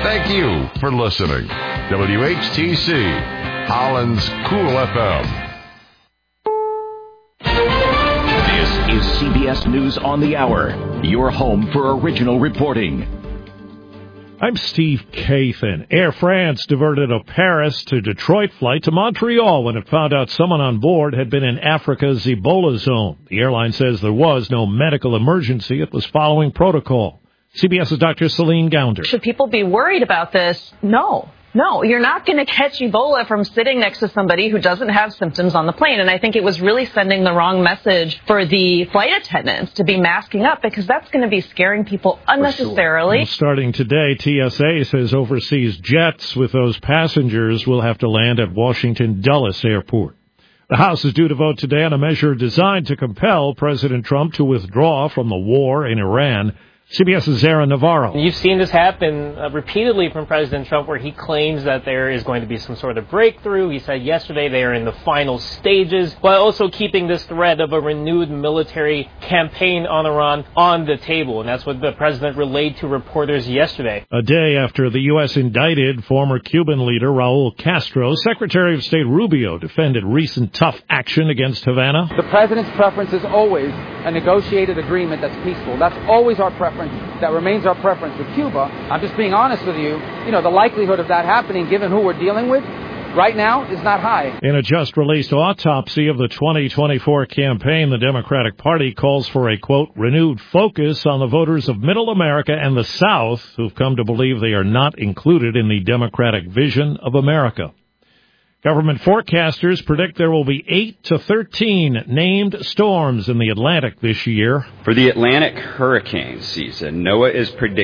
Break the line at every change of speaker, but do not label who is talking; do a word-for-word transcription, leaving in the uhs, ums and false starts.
Thank you for listening. W H T C, Holland's Cool F M.
This is C B S News on the Hour, your home for original reporting.
I'm Steve Kathan. Air France diverted a Paris to Detroit flight to Montreal when it found out someone on board had been in Africa's Ebola zone. The airline says there was no medical emergency. It was following protocol. CBS's Doctor Celine Gounder.
Should people be worried about this? No. No, you're not going to catch Ebola from sitting next to somebody who doesn't have symptoms on the plane. And I think it was really sending the wrong message for the flight attendants to be masking up, because that's going to be scaring people unnecessarily.
Well, starting today, T S A says overseas jets with those passengers will have to land at Washington Dulles Airport. The House is due to vote today on a measure designed to compel President Trump to withdraw from the war in Iran. CBS's Zara Navarro.
You've seen this happen uh, repeatedly from President Trump, where he claims that there is going to be some sort of breakthrough. He said yesterday they are in the final stages, while also keeping this threat of a renewed military campaign on Iran on the table. And that's what the president relayed to reporters yesterday.
A day after the U S indicted former Cuban leader Raul Castro, Secretary of State Rubio defended recent tough action against Havana.
The president's preference is always a negotiated agreement that's peaceful. That's always our preference. That remains our preference with Cuba. I'm just being honest with you. You know, the likelihood of that happening, given who we're dealing with right now, is not high.
In a just-released autopsy of the twenty twenty-four campaign, the Democratic Party calls for a, quote, renewed focus on the voters of Middle America and the South who've come to believe they are not included in the Democratic vision of America. Government forecasters predict there will be eight to thirteen named storms in the Atlantic this year.
For the Atlantic hurricane season, NOAA is predicting